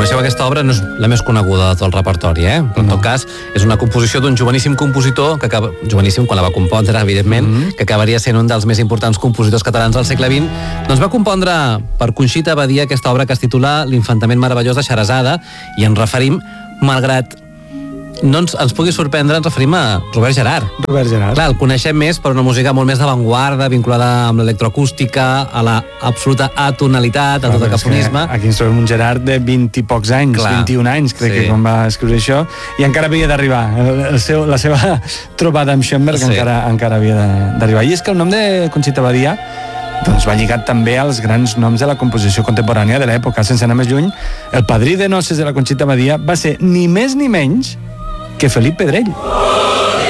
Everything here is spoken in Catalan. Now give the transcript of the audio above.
coneixeu aquesta obra, no és la més coneguda de tot el repertori, però en tot cas és una composició d'un joveníssim compositor, que joveníssim quan la va compondre, evidentment, que acabaria sent un dels més importants compositors catalans del segle XX. Doncs va compondre per Conxita Badia aquesta obra que es titula L'infantament meravellós de Xerezada, i ens referim, malgrat no ens pugui sorprendre, ens referim a Robert Gerhard. Robert Gerhard. Clar, el coneixem més per una música molt més d'avantguarda, vinculada amb l'electroacústica, a la absoluta atonalitat, a tot el cafonisme. Aquí ens trobem un Gerhard de 20 i pocs anys, 21 anys, crec que quan va escriure això, i encara havia d'arribar. La seva trobada amb Schoenberg encara havia d'arribar. I és que el nom de Conxita Badia doncs va lligat també als grans noms de la composició contemporània de l'època. Sense anar més lluny, el padrí de noces de la Conxita Badia va ser ni més ni menys que Felip Pedrell.